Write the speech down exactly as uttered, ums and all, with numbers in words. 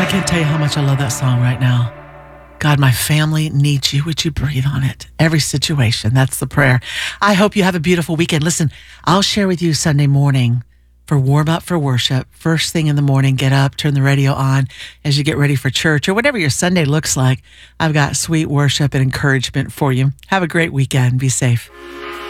I can't tell you how much I love that song right now. God, my family needs you. Would you breathe on it? Every situation. That's the prayer. I hope you have a beautiful weekend. Listen, I'll share with you Sunday morning for warm up for worship. First thing in the morning, get up, turn the radio on as you get ready for church or whatever your Sunday looks like. I've got sweet worship and encouragement for you. Have a great weekend. Be safe.